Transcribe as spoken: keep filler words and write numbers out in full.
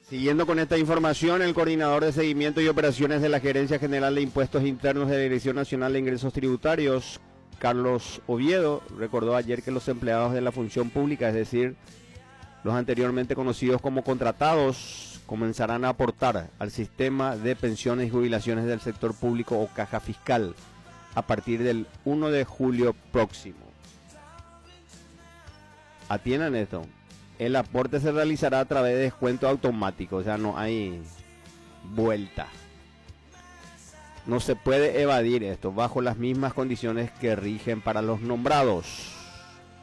Siguiendo con esta información, el coordinador de seguimiento y operaciones de la Gerencia General de Impuestos Internos de la Dirección Nacional de Ingresos Tributarios, Carlos Oviedo, recordó ayer que los empleados de la función pública, es decir, los anteriormente conocidos como contratados, comenzarán a aportar al sistema de pensiones y jubilaciones del sector público o caja fiscal a partir del primero de julio próximo. Atiendan esto. El aporte se realizará a través de descuento automático, o sea, no hay vuelta. No se puede evadir esto bajo las mismas condiciones que rigen para los nombrados.